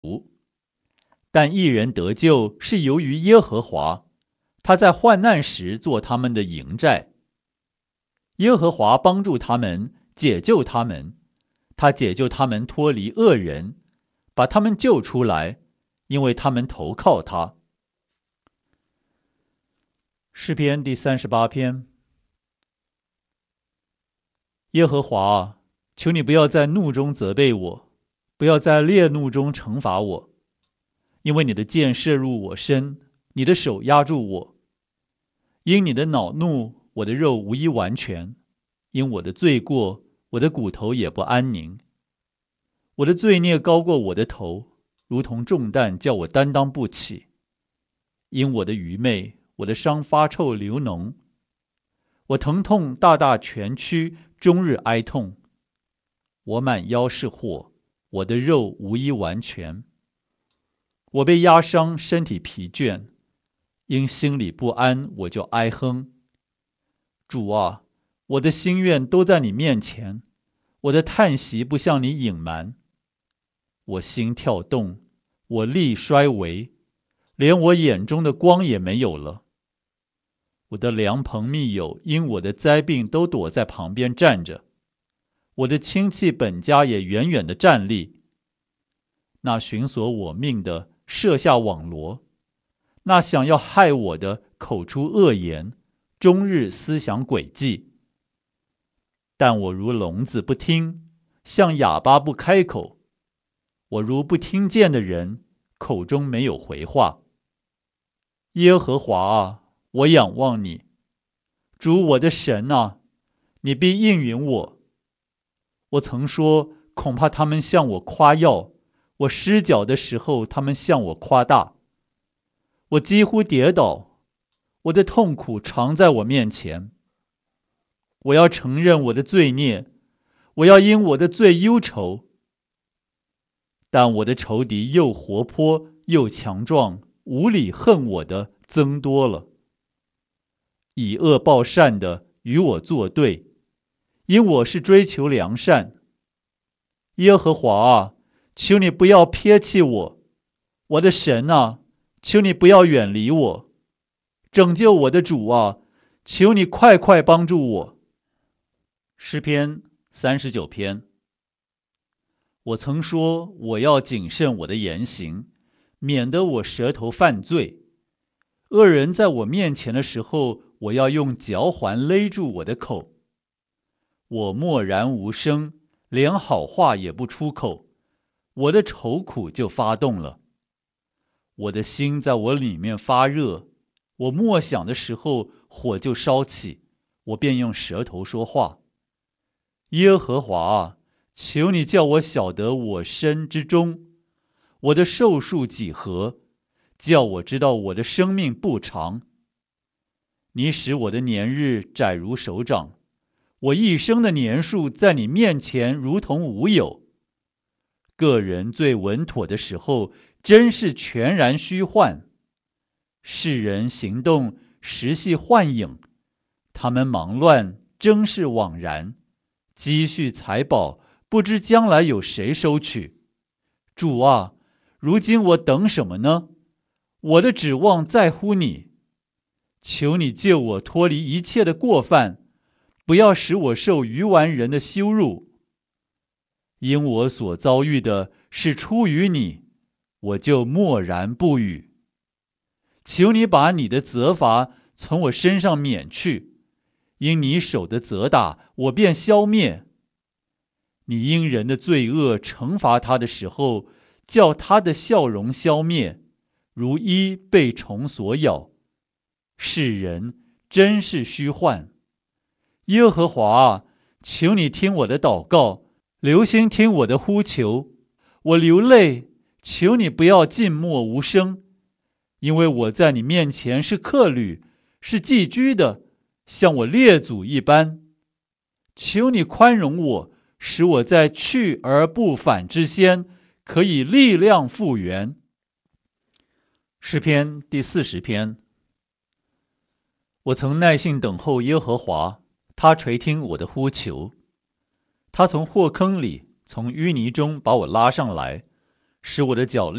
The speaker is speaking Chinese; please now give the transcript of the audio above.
但义人得救是由于耶和华，他在患难时做他们的营寨。耶和华帮助他们，解救他们，他解救他们脱离恶人，把他们救出来，因为他们投靠他。诗篇第38篇。耶和华啊，求你不要在怒中责备我，不要在烈怒中惩罚我，因为你的箭射入我身，你的手压住我。因你的恼怒，我的肉无一完全，因我的罪过，我的骨头也不安宁。我的罪孽高过我的头，如同重担，叫我担当不起。因我的愚昧，我的伤发臭流脓，我疼痛大大蜷曲，终日哀痛。我满腰是祸，我的肉无一完全。我被压伤，身体疲倦，因心里不安，我就哀哼。主啊，我的心愿都在你面前，我的叹息不向你隐瞒。我心跳动，我力衰微，连我眼中的光也没有了。我的良朋密友因我的灾病都躲在旁边站着，我的亲戚本家也远远地站立。那寻索我命的设下网罗，那想要害我的口出恶言，终日思想诡计。但我如聋子不听，像哑巴不开口。我如不听见的人，口中没有回话。耶和华啊，我仰望你，主我的神啊，你必应允我。我曾说，恐怕他们向我夸耀，我失脚的时候，他们向我夸大。我几乎跌倒，我的痛苦常在我面前。我要承认我的罪孽，我要因我的罪忧愁。但我的仇敌又活泼又强壮，无理恨我的增多了。以恶报善的与我作对，因我是追求良善。耶和华啊，求你不要撇弃我，我的神啊，求你不要远离我。拯救我的主啊，求你快快帮助我。诗篇39篇。我曾说，我要谨慎我的言行，免得我舌头犯罪。恶人在我面前的时候，我要用嚼环勒住我的口。我默然无声，连好话也不出口，我的愁苦就发动了。我的心在我里面发热，我默想的时候，火就烧起，我便用舌头说话。耶和华啊，求你叫我晓得我身之终，我的寿数几何，叫我知道我的生命不长。你使我的年日窄如手掌，我一生的年数在你面前如同无有。个人最稳妥的时候，真是全然虚幻。世人行动实系幻影，他们忙乱，真是枉然。积蓄财宝，不知将来有谁收取。主啊，如今我等什么呢？我的指望在乎你。求你救我脱离一切的过犯，不要使我受愚顽人的羞辱。因我所遭遇的是出于你，我就默然不语。求你把你的责罚从我身上免去，因你手的责打，我便消灭。你因人的罪恶惩罚他的时候，叫他的笑容消灭，如衣被虫所咬。世人真是虚幻。耶和华啊，求你听我的祷告，留心听我的呼求。我流泪，求你不要静默无声，因为我在你面前是客旅，是寄居的，像我列祖一般。求你宽容我，使我在去而不返之先，可以力量复原。诗篇第40篇。我曾耐心等候耶和华，他垂听我的呼求。他从祸坑里，从淤泥中把我拉上来， 使我的脚